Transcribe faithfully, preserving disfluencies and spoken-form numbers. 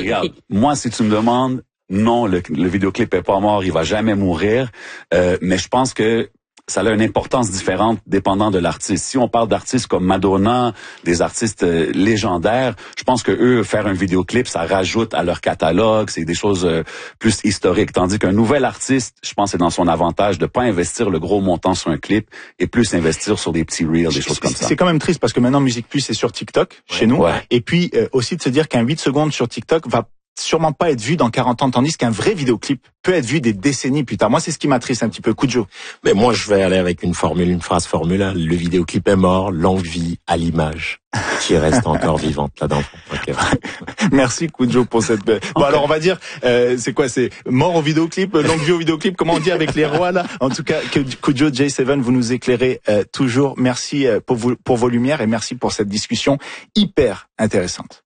regarde, moi, si tu me demandes, non, le, le vidéoclip est pas mort, il va jamais mourir, euh, mais je pense que ça a une importance différente dépendant de l'artiste. Si on parle d'artistes comme Madonna, des artistes euh, légendaires, je pense que eux, faire un vidéoclip, ça rajoute à leur catalogue, c'est des choses euh, plus historiques. Tandis qu'un nouvel artiste, je pense que c'est dans son avantage de pas investir le gros montant sur un clip et plus investir sur des petits reels, des choses comme ça. C'est quand même triste parce que maintenant Musique Plus est sur TikTok, ouais, chez nous. Ouais. Et puis euh, aussi de se dire qu'un huit secondes sur TikTok va sûrement pas être vu dans quarante ans, tandis qu'un vrai vidéoclip peut être vu des décennies plus tard. Moi, c'est ce qui m'attriste un petit peu. Kudjo. Mais moi, je vais aller avec une formule, une phrase formule. Le vidéoclip est mort, l'envie à l'image qui reste encore vivante là-dedans. Okay. Merci Kudjo pour cette... Bon, okay. Alors on va dire, euh, c'est quoi, c'est mort au vidéoclip, longue vie au vidéoclip, comment on dit avec les rois là. En tout cas, Kudjo, J sept, vous nous éclairez euh, toujours. Merci euh, pour, vous, pour vos lumières et merci pour cette discussion hyper intéressante.